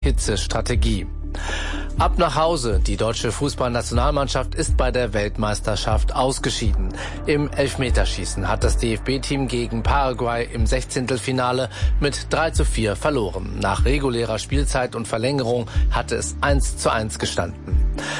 Hitzestrategie. Ab nach Hause. Die deutsche Fußballnationalmannschaft ist bei der Weltmeisterschaft ausgeschieden. Im Elfmeterschießen hat das DFB-Team gegen Paraguay im 16. mit 3:4 verloren. Nach regulärer Spielzeit und Verlängerung hatte es 1:1 gestanden.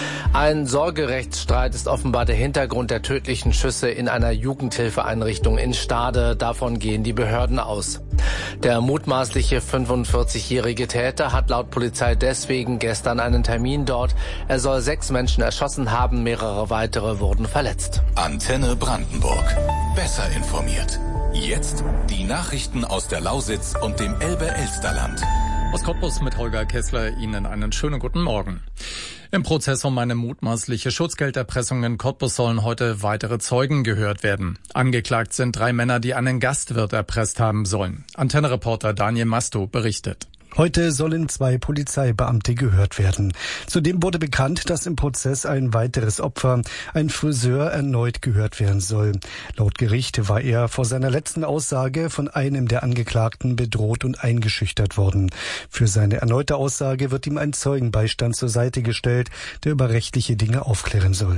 Ein Sorgerechtsstreit ist offenbar der Hintergrund der tödlichen Schüsse in einer Jugendhilfeeinrichtung in Stade. Davon gehen die Behörden aus. Der mutmaßliche 45-jährige Täter hat laut Polizei deswegen gestern einen Termin dort. Er soll 6 Menschen erschossen haben, mehrere weitere wurden verletzt. Antenne Brandenburg. Besser informiert. Jetzt die Nachrichten aus der Lausitz und dem Elbe-Elsterland. Aus Cottbus mit Holger Kessler, Ihnen einen schönen guten Morgen. Im Prozess um eine mutmaßliche Schutzgelderpressung in Cottbus sollen heute weitere Zeugen gehört werden. Angeklagt sind 3 Männer, die einen Gastwirt erpresst haben sollen. Antenne-Reporter Daniel Masto berichtet. Heute sollen 2 Polizeibeamte gehört werden. Zudem wurde bekannt, dass im Prozess ein weiteres Opfer, ein Friseur, erneut gehört werden soll. Laut Gericht war er vor seiner letzten Aussage von einem der Angeklagten bedroht und eingeschüchtert worden. Für seine erneute Aussage wird ihm ein Zeugenbeistand zur Seite gestellt, der über rechtliche Dinge aufklären soll.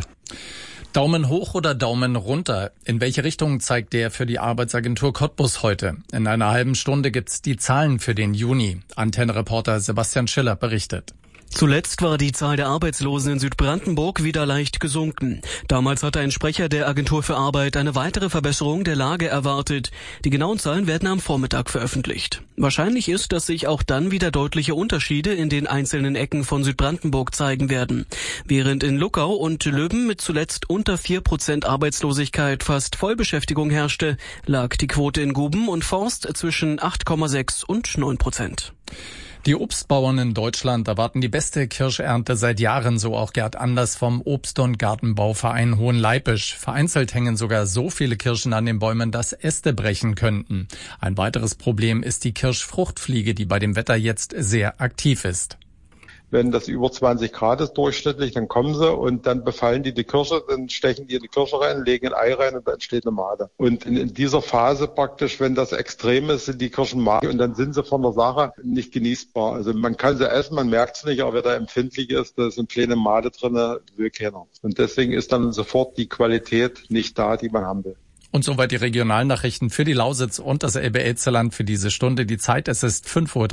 Daumen hoch oder Daumen runter? In welche Richtung zeigt der für die Arbeitsagentur Cottbus heute? In einer halben Stunde gibt's die Zahlen für den Juni. Antenne-Reporter Sebastian Schiller berichtet. Zuletzt war die Zahl der Arbeitslosen in Südbrandenburg wieder leicht gesunken. Damals hatte ein Sprecher der Agentur für Arbeit eine weitere Verbesserung der Lage erwartet. Die genauen Zahlen werden am Vormittag veröffentlicht. Wahrscheinlich ist, dass sich auch dann wieder deutliche Unterschiede in den einzelnen Ecken von Südbrandenburg zeigen werden. Während in Luckau und Löben mit zuletzt unter 4% Arbeitslosigkeit fast Vollbeschäftigung herrschte, lag die Quote in Guben und Forst zwischen 8,6 und 9%. Die Obstbauern in Deutschland erwarten die beste Kirschernte seit Jahren, so auch Gerd Anders vom Obst- und Gartenbauverein Hohenleipisch. Vereinzelt hängen sogar so viele Kirschen an den Bäumen, dass Äste brechen könnten. Ein weiteres Problem ist die Kirschfruchtfliege, die bei dem Wetter jetzt sehr aktiv ist. Wenn das über 20 Grad ist durchschnittlich, dann kommen sie und dann befallen die Kirsche, dann stechen die in die Kirsche rein, legen ein Ei rein und dann entsteht eine Made. Und in dieser Phase praktisch, wenn das extrem ist, sind die Kirschen madig und dann sind sie von der Sache nicht genießbar. Also man kann sie essen, man merkt es nicht, aber wer da empfindlich ist, da sind kleine Made drin, will keiner. Und deswegen ist dann sofort die Qualität nicht da, die man haben will. Und soweit die Regionalnachrichten für die Lausitz und das Elbe-Elsterland für diese Stunde. Die Zeit, es ist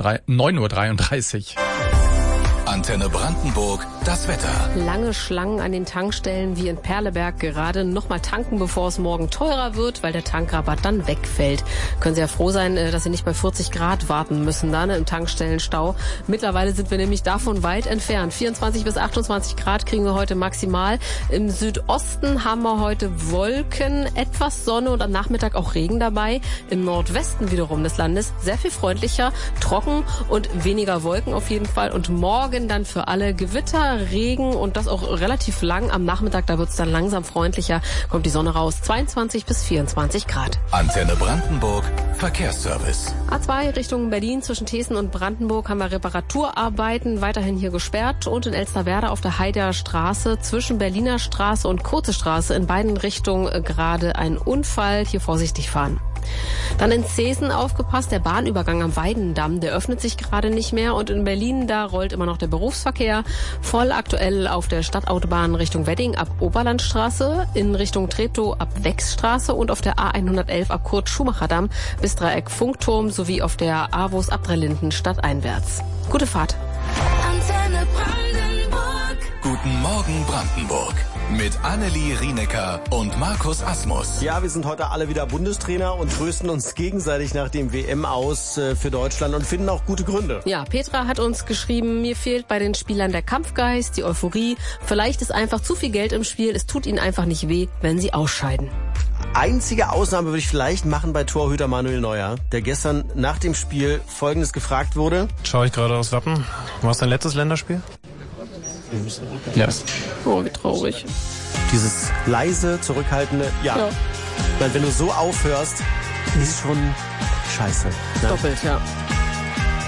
9:33 Uhr. Antenne Brandenburg, das Wetter. Lange Schlangen an den Tankstellen wie in Perleberg gerade. Nochmal tanken, bevor es morgen teurer wird, weil der Tankrabatt dann wegfällt. Können Sie ja froh sein, dass Sie nicht bei 40 Grad warten müssen, da im Tankstellenstau. Mittlerweile sind wir nämlich davon weit entfernt. 24 bis 28 Grad kriegen wir heute maximal. Im Südosten haben wir heute Wolken, etwas Sonne und am Nachmittag auch Regen dabei. Im Nordwesten wiederum des Landes sehr viel freundlicher, trocken und weniger Wolken auf jeden Fall. Und morgen dann für alle Gewitter, Regen und das auch relativ lang. Am Nachmittag, da wird es dann langsam freundlicher, kommt die Sonne raus, 22 bis 24 Grad. Antenne Brandenburg, Verkehrsservice. A2 Richtung Berlin zwischen Thesen und Brandenburg haben wir Reparaturarbeiten weiterhin hier gesperrt und in Elsterwerda auf der Heider Straße zwischen Berliner Straße und Kurze Straße in beiden Richtungen gerade ein Unfall. Hier vorsichtig fahren. Dann in Zeesen aufgepasst, der Bahnübergang am Weidendamm, der öffnet sich gerade nicht mehr und in Berlin, da rollt immer noch der Berufsverkehr voll aktuell auf der Stadtautobahn Richtung Wedding ab Oberlandstraße, in Richtung Treptow ab Wechsstraße und auf der A111 ab Kurt-Schumacher-Damm bis Dreieck Funkturm sowie auf der AWOS ab Dreilinden stadteinwärts. Gute Fahrt. Antenne Brandenburg. Guten Morgen Brandenburg. Mit Annelie Rienecker und Markus Asmus. Ja, wir sind heute alle wieder Bundestrainer und trösten uns gegenseitig nach dem WM aus für Deutschland und finden auch gute Gründe. Ja, Petra hat uns geschrieben, mir fehlt bei den Spielern der Kampfgeist, die Euphorie. Vielleicht ist einfach zu viel Geld im Spiel. Es tut ihnen einfach nicht weh, wenn sie ausscheiden. Einzige Ausnahme würde ich vielleicht machen bei Torhüter Manuel Neuer, der gestern nach dem Spiel Folgendes gefragt wurde. Schaue ich gerade aufs Wappen. War es dein letztes Länderspiel? Ja. Oh, wie traurig. Dieses leise, zurückhaltende, ja. Weil wenn du so aufhörst, ist es schon scheiße. Ne? Doppelt, ja.